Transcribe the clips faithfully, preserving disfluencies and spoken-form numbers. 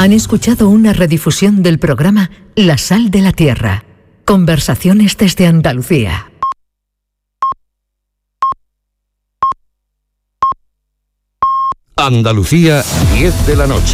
Han escuchado una redifusión del programa La Sal de la Tierra. Conversaciones desde Andalucía. Andalucía, diez de la noche.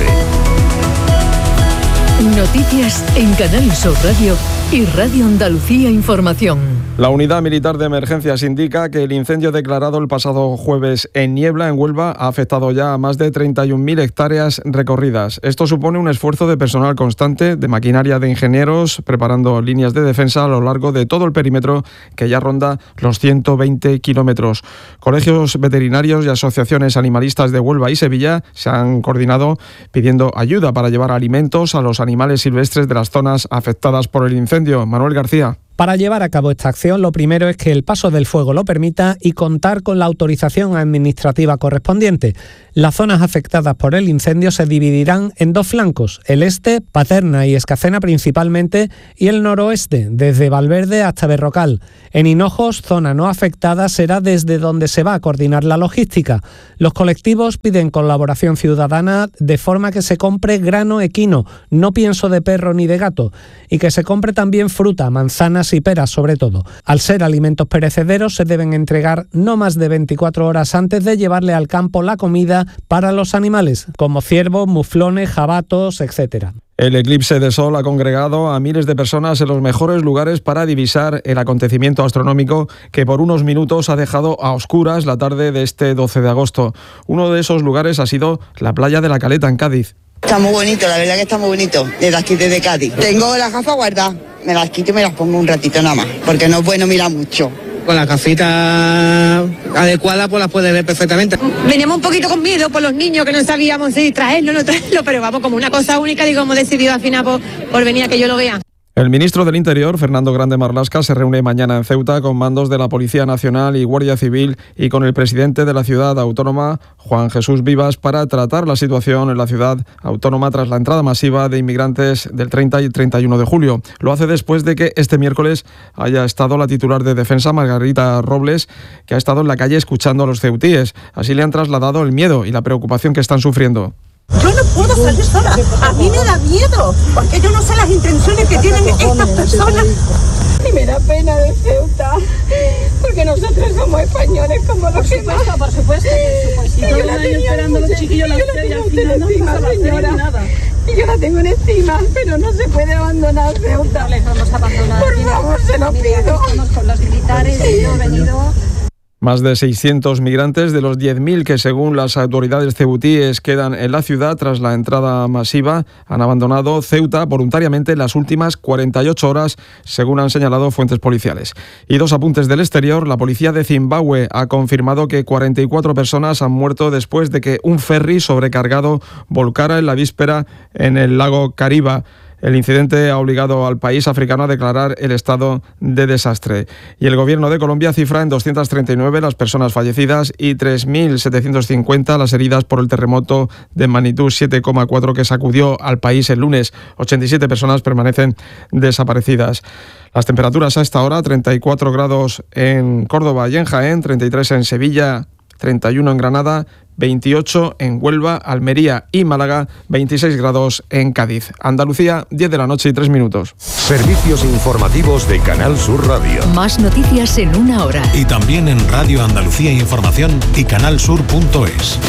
Noticias en Canal Sur Radio y Radio Andalucía Información. La Unidad Militar de Emergencias indica que el incendio declarado el pasado jueves en Niebla, en Huelva, ha afectado ya a más de treinta y un mil hectáreas recorridas. Esto supone un esfuerzo de personal constante, de maquinaria de ingenieros, preparando líneas de defensa a lo largo de todo el perímetro, que ya ronda los ciento veinte kilómetros. Colegios veterinarios y asociaciones animalistas de Huelva y Sevilla se han coordinado pidiendo ayuda para llevar alimentos a los animales silvestres de las zonas afectadas por el incendio. Manuel García. Para llevar a cabo esta acción, lo primero es que el paso del fuego lo permita y contar con la autorización administrativa correspondiente. Las zonas afectadas por el incendio se dividirán en dos flancos, el este, Paterna y Escacena principalmente, y el noroeste, desde Valverde hasta Berrocal. En Hinojos, zona no afectada, será desde donde se va a coordinar la logística. Los colectivos piden colaboración ciudadana de forma que se compre grano equino, no pienso de perro ni de gato, y que se compre también fruta, manzanas y peras sobre todo. Al ser alimentos perecederos se deben entregar no más de veinticuatro horas antes de llevarle al campo la comida para los animales, como ciervos, muflones, jabatos, etcétera. El eclipse de sol ha congregado a miles de personas en los mejores lugares para divisar el acontecimiento astronómico que por unos minutos ha dejado a oscuras la tarde de este doce de agosto. Uno de esos lugares ha sido la playa de La Caleta, en Cádiz. Está muy bonito, la verdad que está muy bonito, desde aquí, desde Cádiz. Tengo las gafas guardadas, me las quito y me las pongo un ratito nada más, porque no es bueno mirar mucho. Con la gafita adecuada pues las puedes ver perfectamente. Veníamos un poquito con miedo por los niños, que no sabíamos si traerlo o no traerlo, pero vamos, como una cosa única, digo, hemos decidido al final por, por venir a que yo lo vea. El ministro del Interior, Fernando Grande Marlaska, se reúne mañana en Ceuta con mandos de la Policía Nacional y Guardia Civil y con el presidente de la ciudad autónoma, Juan Jesús Vivas, para tratar la situación en la ciudad autónoma tras la entrada masiva de inmigrantes del treinta y treinta y uno de julio. Lo hace después de que este miércoles haya estado la titular de Defensa, Margarita Robles, que ha estado en la calle escuchando a los ceutíes. Así le han trasladado el miedo y la preocupación que están sufriendo. Yo no puedo salir sola, a mí me da miedo, porque yo no sé las intenciones que tienen estas personas. Y me da pena de Ceuta, porque nosotros somos españoles como los que más. Por supuesto, por supuesto. Y yo la tenía esperando los chiquillos, la tenía encima, señora. Y yo la tengo en estima, pero no se puede abandonar Ceuta. No les vamos a abandonar. Por favor, se lo pido. Estamos con los militares, y yo he venido... Más de seiscientos migrantes de los diez mil que, según las autoridades ceutíes, quedan en la ciudad tras la entrada masiva, han abandonado Ceuta voluntariamente en las últimas cuarenta y ocho horas, según han señalado fuentes policiales. Y dos apuntes del exterior. La policía de Zimbabue ha confirmado que cuarenta y cuatro personas han muerto después de que un ferry sobrecargado volcara en la víspera en el lago Kariba. El incidente ha obligado al país africano a declarar el estado de desastre. Y el gobierno de Colombia cifra en doscientas treinta y nueve las personas fallecidas y tres mil setecientas cincuenta las heridas por el terremoto de magnitud siete coma cuatro que sacudió al país el lunes. ochenta y siete personas permanecen desaparecidas. Las temperaturas a esta hora: treinta y cuatro grados en Córdoba y en Jaén, treinta y tres en Sevilla, treinta y uno en Granada, veintiocho en Huelva, Almería y Málaga, veintiséis grados en Cádiz. Andalucía, diez de la noche y tres minutos. Servicios informativos de Canal Sur Radio. Más noticias en una hora. Y también en Radio Andalucía Información y canalsur punto es.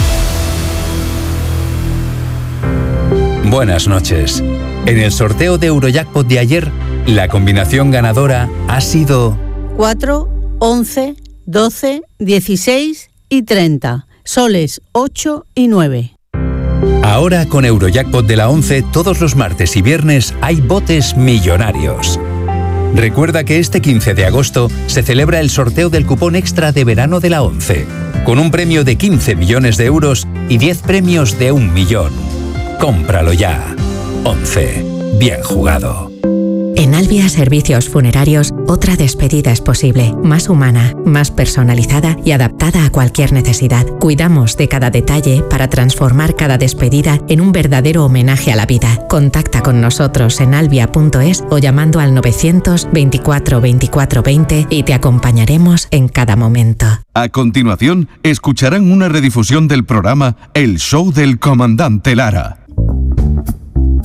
Buenas noches. En el sorteo de Eurojackpot de ayer, la combinación ganadora ha sido cuatro, once, doce, dieciséis y treinta, soles ocho y nueve. Ahora con Eurojackpot de la once, todos los martes y viernes hay botes millonarios. Recuerda que este quince de agosto se celebra el sorteo del cupón extra de verano de la once, con un premio de quince millones de euros y diez premios de un millón. Cómpralo ya. once. Bien jugado. En Albia Servicios Funerarios, otra despedida es posible, más humana, más personalizada y adaptada a cualquier necesidad. Cuidamos de cada detalle para transformar cada despedida en un verdadero homenaje a la vida. Contacta con nosotros en albia punto es o llamando al novecientos veinticuatro veinticuatro veinte y te acompañaremos en cada momento. A continuación, escucharán una redifusión del programa El Show del Comandante Lara.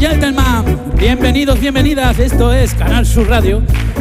Gentlemen, bienvenidos, bienvenidas, esto es Canal Sur Radio.